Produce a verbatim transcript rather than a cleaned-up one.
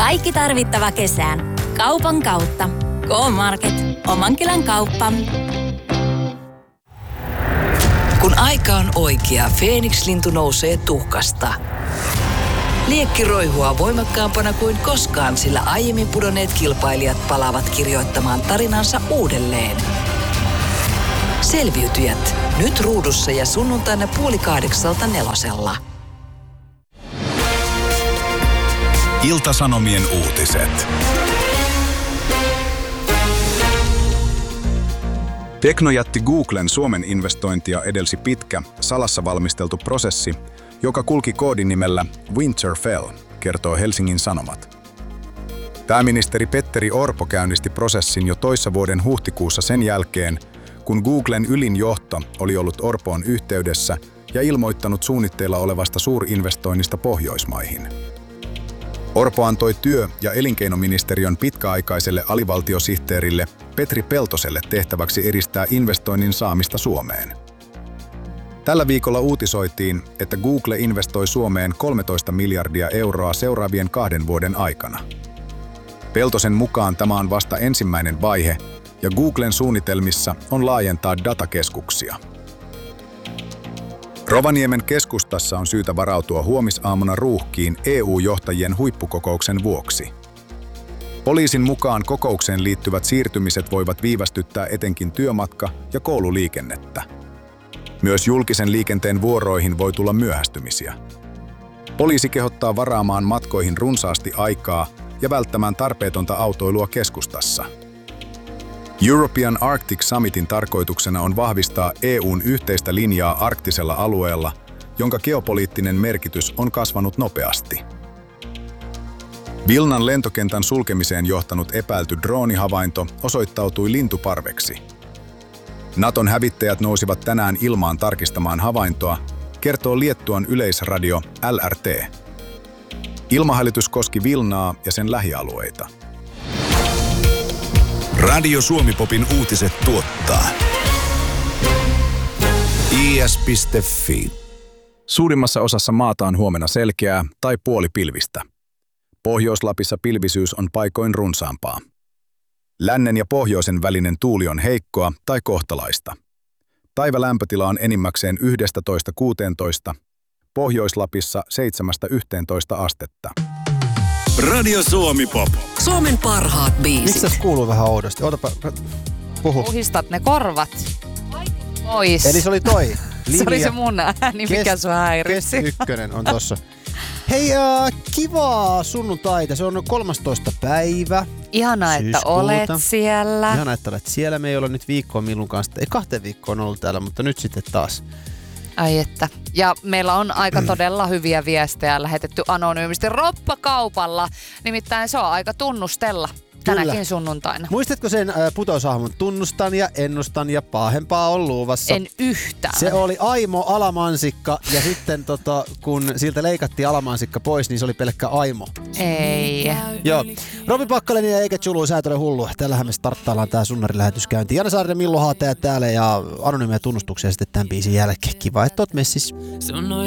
Kaikki tarvittava kesään. Kaupan kautta. K-Market. Oman kylän kauppa. Kun aika on oikea, Feeniks-lintu nousee tuhkasta. Liekki roihua voimakkaampana kuin koskaan, sillä aiemmin pudonneet kilpailijat palaavat kirjoittamaan tarinansa uudelleen. Selviytyjät. Nyt ruudussa ja sunnuntaina puoli kahdeksalta nelosella. Ilta-Sanomien uutiset. Teknojätti Googlen Suomen investointia edelsi pitkä, salassa valmisteltu prosessi, joka kulki koodinimellä Winterfell, kertoo Helsingin Sanomat. Pääministeri Petteri Orpo käynnisti prosessin jo toissa vuoden huhtikuussa sen jälkeen, kun Googlen ylin johto oli ollut Orpoon yhteydessä ja ilmoittanut suunnitteilla olevasta suurinvestoinnista Pohjoismaihin. Orpo antoi työ- ja elinkeinoministeriön pitkäaikaiselle alivaltiosihteerille Petri Peltoselle tehtäväksi edistää investoinnin saamista Suomeen. Tällä viikolla uutisoitiin, että Google investoi Suomeen kolmetoista miljardia euroa seuraavien kahden vuoden aikana. Peltosen mukaan tämä on vasta ensimmäinen vaihe, ja Googlen suunnitelmissa on laajentaa datakeskuksia. Rovaniemen keskustassa on syytä varautua huomisaamuna ruuhkiin E U-johtajien huippukokouksen vuoksi. Poliisin mukaan kokoukseen liittyvät siirtymiset voivat viivästyttää etenkin työmatka- ja koululiikennettä. Myös julkisen liikenteen vuoroihin voi tulla myöhästymisiä. Poliisi kehottaa varaamaan matkoihin runsaasti aikaa ja välttämään tarpeetonta autoilua keskustassa. European Arctic Summitin tarkoituksena on vahvistaa E U:n yhteistä linjaa arktisella alueella, jonka geopoliittinen merkitys on kasvanut nopeasti. Vilnan lentokentän sulkemiseen johtanut epäilty droonihavainto osoittautui lintuparveksi. Naton hävittäjät nousivat tänään ilmaan tarkistamaan havaintoa, kertoo Liettuan yleisradio L R T. Ilmahälytys koski Vilnaa ja sen lähialueita. Radio Suomi-popin uutiset tuottaa I S piste F I. Suurimmassa osassa maata on huomenna selkeää tai puolipilvistä. Pohjois-Lapissa pilvisyys on paikoin runsaampaa. Lännen ja pohjoisen välinen tuuli on heikkoa tai kohtalaista. Päivälämpötila on enimmäkseen yksitoista kuusitoista, Pohjois-Lapissa seitsemästä yhteentoista astetta. Radio Suomi-pop. Suomen parhaat biisit. Miksi tässä kuuluu vähän oudosti? Ootapa, puhu. Puhistat ne korvat pois. Eli se oli toi. Se oli se mun ääni, mikä sua häiritsi. Kesti ykkönen on tossa. Hei, äh, kivaa sunnuntaita. Se on kolmastoista päivä. Ihanaa, että syyskuuta. olet siellä. Ihanaa, että olet siellä. Me ei ole nyt viikkoa Milun kanssa. Ei kahteen viikkoon ollut täällä, mutta nyt sitten taas. Ai että. Ja meillä on aika todella hyviä viestejä lähetetty anonyymisti roppakaupalla. Nimittäin se on aika tunnustella tänäkin Kyllä. sunnuntaina. Muistatko sen äh, putousahmon tunnustan ja ennustan ja pahempaa on luvassa? En yhtään. Se oli Aimo Alamansikka ja sitten tota, kun siltä leikattiin Alamansikka pois, niin se oli pelkkä Aimo. Ei. Joo. Robi Pakkaleni ja Eikä Chulu, sä et ole hullu. Tällähän me starttaillaan tää sunnarilähetys käyntiin. Jana Saarinen, Millu Haateja täällä ja anonyymiä tunnustuksia sitten tämän biisin jälkeen. Kiva, että oot messissä.